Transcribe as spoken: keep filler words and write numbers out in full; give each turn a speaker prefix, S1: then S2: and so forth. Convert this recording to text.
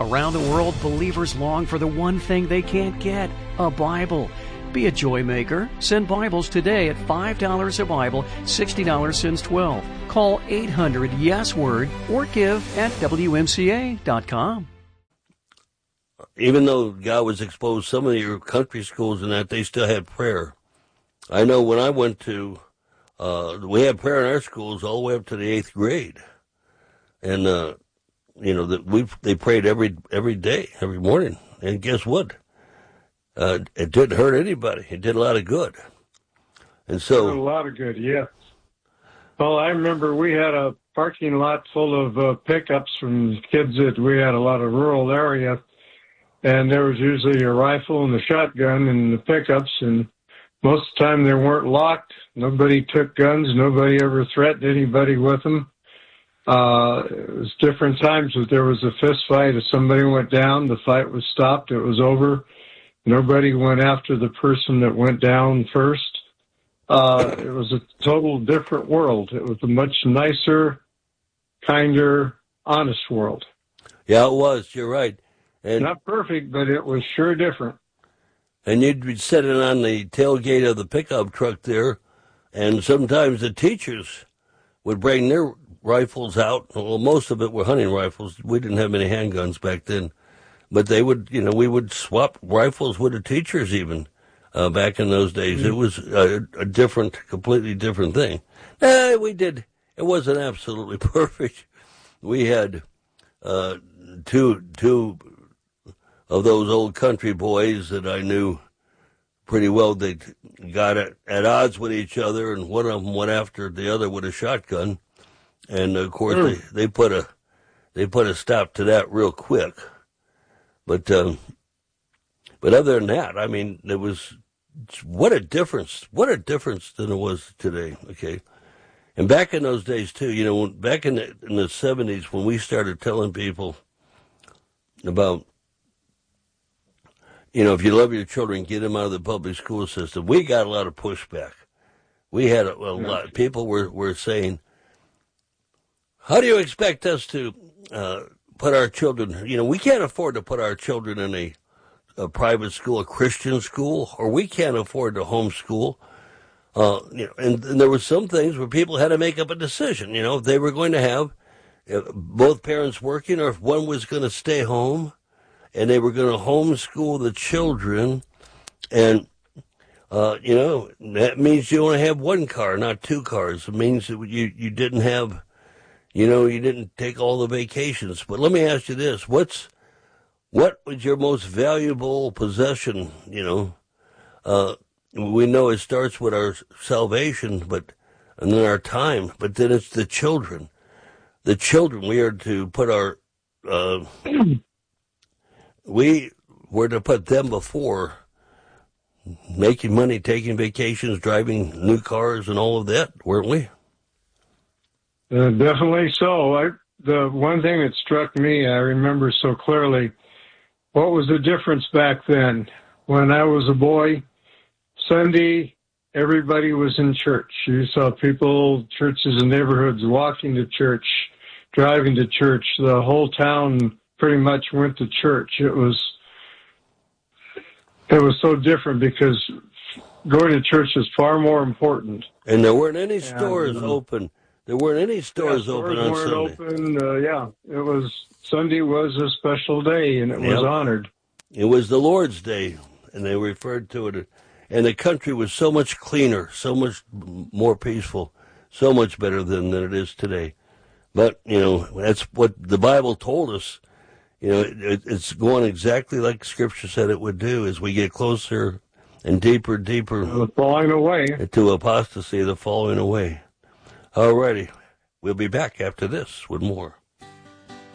S1: Around the world, believers long for the one thing they can't get, a Bible. Be a joy maker. Send Bibles today at five dollars a Bible, sixty dollars since twelve. Call eight hundred yes word or give at W M C A dot com.
S2: Even though God was exposed, some of your country schools and that, they still had prayer. I know when I went to, uh, we had prayer in our schools all the way up to the eighth grade. And, uh, you know, that we they prayed every every day, every morning. And guess what? Uh, it didn't hurt anybody. It did a lot of good. And so.
S3: It did a lot of good, yes. Well, I remember we had a parking lot full of uh, pickups from kids that we had a lot of rural area. And there was usually a rifle and a shotgun in the pickups, and most of the time they weren't locked. Nobody took guns. Nobody ever threatened anybody with them. Uh, it was different times. If there was a fist fight, if somebody went down, the fight was stopped. It was over. Nobody went after the person that went down first. Uh, it was a total different world. It was a much nicer, kinder, honest world.
S2: Yeah, it was. You're right. And
S3: not perfect, but it was sure different.
S2: And you'd be sitting on the tailgate of the pickup truck there, and sometimes the teachers would bring their rifles out. Well, most of it were hunting rifles. We didn't have many handguns back then. But they would, you know, we would swap rifles with the teachers even uh, back in those days. Mm-hmm. It was a, a different, completely different thing. Eh, we did. It wasn't absolutely perfect. We had uh, two two of those old country boys that I knew pretty well. They got at, at odds with each other, and one of them went after the other with a shotgun. And of course, mm. they, they put a they put a stop to that real quick. But um, but other than that, I mean, there was what a difference! What a difference than it was today. Okay, and back in those days too, you know, back in the in the seventies when we started telling people about, you know, if you love your children, get them out of the public school system. We got a lot of pushback. We had a, a lot. People were were saying, "How do you expect us to?" Uh, put our children, you know, we can't afford to put our children in a, a private school, a Christian school, or we can't afford to homeschool. Uh, you know, and, and there were some things where people had to make up a decision, you know, if they were going to have uh, both parents working or if one was going to stay home and they were going to homeschool the children. And, uh, you know, that means you only have one car, not two cars. It means that you, you didn't have, You know, you didn't take all the vacations. But let me ask you this. What's, what was your most valuable possession, you know? Uh, we know it starts with our salvation, but, and then our time, but then it's the children. The children, we are to put our, uh, we were to put them before making money, taking vacations, driving new cars and all of that, weren't we?
S3: Uh, definitely so. I, the one thing that struck me, I remember so clearly, what was the difference back then? When I was a boy, Sunday, everybody was in church. You saw people, churches and neighborhoods walking to church, driving to church. The whole town pretty much went to church. It was, it was so different because going to church is far more important.
S2: And there weren't any stores and, uh, open. There weren't any stores, yeah, stores open on
S3: weren't
S2: Sunday.
S3: Open, uh, yeah, it was Sunday was a special day, and it yep. was honored.
S2: It was the Lord's Day, and they referred to it. And the country was so much cleaner, so much more peaceful, so much better than, than it is today. But, you know, that's what the Bible told us. You know, it, it's going exactly like Scripture said it would do as we get closer and deeper, deeper.
S3: The falling away.
S2: To apostasy, the falling away. All righty. We'll be back after this with more.